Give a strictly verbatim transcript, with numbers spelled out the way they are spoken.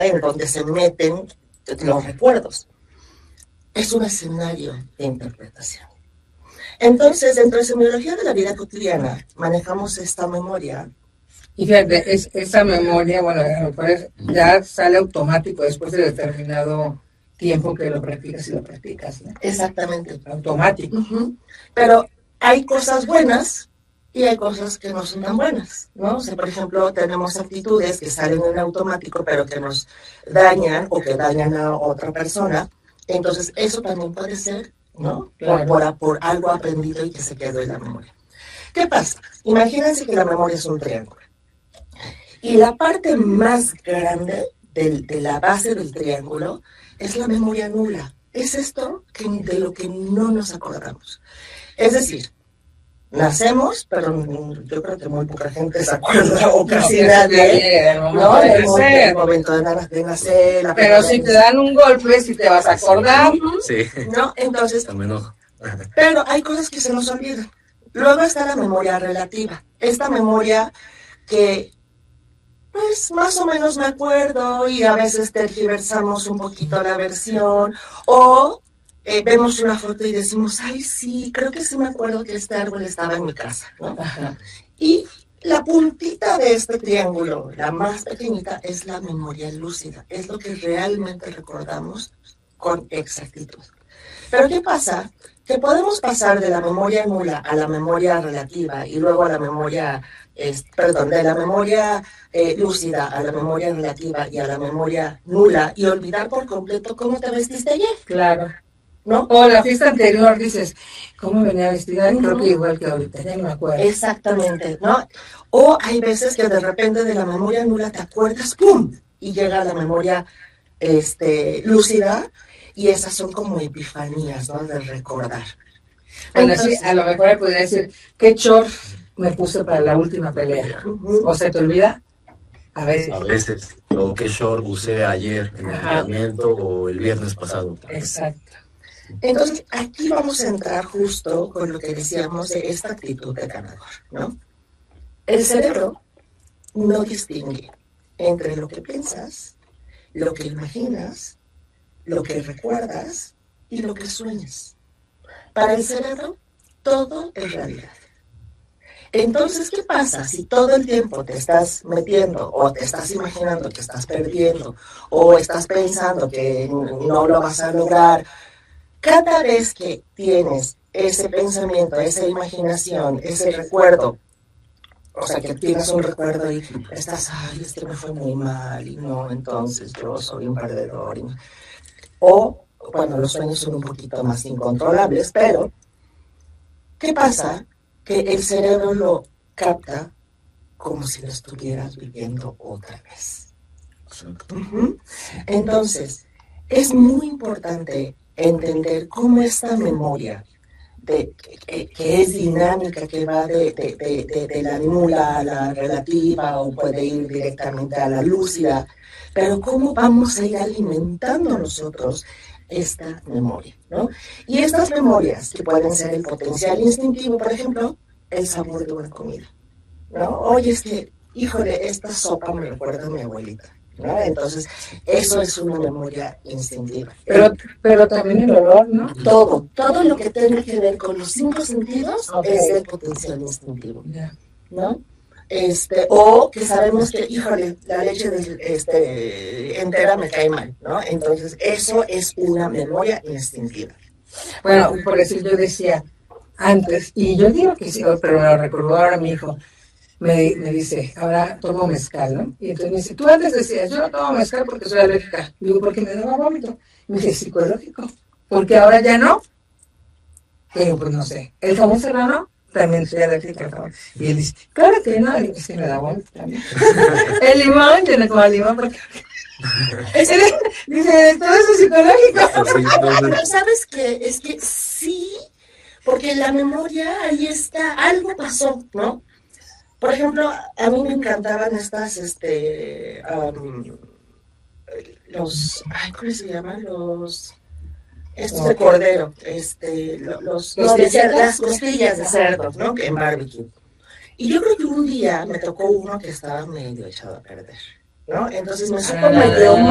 en donde se meten los recuerdos. Es un escenario de interpretación. Entonces, dentro de semiología de la vida cotidiana, manejamos esta memoria. Y fíjate, es, esa memoria, bueno, ya sale automático después de determinado tiempo que lo practicas y lo practicas, ¿no? Exactamente. Automático. Uh-huh. Pero hay cosas buenas y hay cosas que no son tan buenas, ¿no? O sea, por ejemplo, tenemos actitudes que salen en automático, pero que nos dañan o que dañan a otra persona. Entonces, eso también puede ser, ¿no? Claro. Por, por, por algo aprendido y que se quedó en la memoria. ¿Qué pasa? Imagínense que la memoria es un triángulo. Y la parte más grande de, de la base del triángulo es la memoria nula. Es esto que, de lo que no nos acordamos. Es decir, nacemos, pero yo creo que muy poca gente se acuerda, o casi no, nadie, ¿no? El momento, el momento de, de nacer. La pero si te dan un golpe, si te vas a acordar. Sí. ¿No? Entonces, también no. Pero hay cosas que se nos olvidan. Luego está la memoria relativa. Esta memoria que, pues, más o menos me acuerdo y a veces tergiversamos un poquito la versión, o Eh, vemos una foto y decimos, ay, sí, creo que sí me acuerdo que este árbol estaba en mi casa, ¿no? Ajá. Y la puntita de este triángulo, la más pequeñita, es la memoria lúcida, es lo que realmente recordamos con exactitud. Pero ¿qué pasa? Que podemos pasar de la memoria nula a la memoria relativa y luego a la memoria, eh, perdón, de la memoria eh, lúcida a la memoria relativa y a la memoria nula y olvidar por completo cómo te vestiste ayer. Claro. ¿No? O la fiesta anterior dices, ¿cómo venía vestida? Creo que igual que ahorita, ya no me acuerdo. Exactamente, ¿no? O hay veces que de repente de la memoria nula te acuerdas, ¡pum! Y llega la memoria este, lúcida, y esas son como epifanías, ¿no? De recordar. Bueno, entonces, sí, a lo mejor podría decir, ¿qué short me puse para la última pelea? Uh-huh. ¿O se te olvida? A veces. A veces. O qué short usé ayer en el entrenamiento o el viernes pasado. Exacto. Entonces, aquí vamos a entrar justo con lo que decíamos de esta actitud de ganador, ¿no? El cerebro no distingue entre lo que piensas, lo que imaginas, lo que recuerdas y lo que sueñas. Para el cerebro, todo es realidad. Entonces, ¿qué pasa si todo el tiempo te estás metiendo o te estás imaginando que estás perdiendo o estás pensando que no lo vas a lograr? Cada vez que tienes ese pensamiento, esa imaginación, ese recuerdo, o sea, que tienes un recuerdo y estás, ay, es que me fue muy mal, y no, entonces yo soy un perdedor. Y... O, bueno, los sueños son un poquito más incontrolables, pero, ¿qué pasa? Que el cerebro lo capta como si lo estuvieras viviendo otra vez. Uh-huh. Entonces, es muy importante entender cómo esta memoria, de, que, que es dinámica, que va de, de, de, de, de la nula a la relativa o puede ir directamente a la lúcida, pero cómo vamos a ir alimentando nosotros esta memoria, ¿no? Y estas memorias, que pueden ser el potencial instintivo, por ejemplo, el sabor de una comida, ¿no? Oye, es que, híjole, esta sopa me recuerda a mi abuelita, ¿no? Entonces, eso es una memoria instintiva. Pero, pero también el olor, ¿no? Todo, todo lo que tenga que ver con los cinco sentidos, okay, es el potencial instintivo, yeah, ¿no? Este, o que sabemos que, híjole, la leche de, este, entera me cae mal, ¿no? Entonces, eso es una memoria instintiva. Bueno, por eso yo decía antes, y yo digo que sí, pero me lo recordó ahora mi hijo, me, me dice, ahora tomo mezcal, ¿no? Y entonces me dice, tú antes decías, yo no tomo mezcal porque soy alérgica. Y digo, porque me daba vómito. Y me dice, psicológico, porque ahora ya no. Pero pues no sé, el jamón serrano también soy alérgica al jamón. Y él dice, claro que no, y es que me da vómito también. El limón, yo no como limón porque... Dice, todo eso es psicológico. Pero ¿sabes qué? Es que sí, porque la memoria ahí está, algo pasó, ¿no? Por ejemplo, a mí me encantaban estas, este, um, los, ay, ¿cómo se llaman? Los, estos de cordero, este, los, los no, de, las costillas de cerdo, ¿no? En barbecue. Y yo creo que un día me tocó uno que estaba medio echado a perder, ¿no? Entonces me supo medio